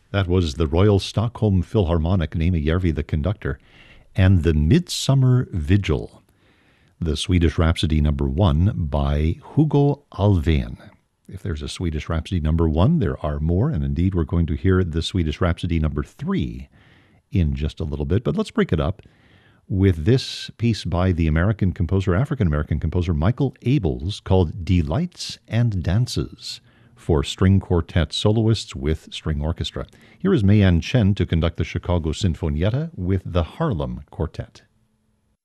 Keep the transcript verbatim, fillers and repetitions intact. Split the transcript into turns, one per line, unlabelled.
That was the Royal Stockholm Philharmonic, Nejmijärvi the conductor, and the Midsummer Vigil, the Swedish Rhapsody number one by Hugo Alfvén. If there's a Swedish Rhapsody number one, there are more, and indeed we're going to hear the Swedish Rhapsody number three in just a little bit. But let's break it up with this piece by the American composer, African-American composer Michael Abels, called Delights and Dances for string quartet soloists with string orchestra. Here is Mei Yan Chen to conduct the Chicago Sinfonietta with the Harlem Quartet.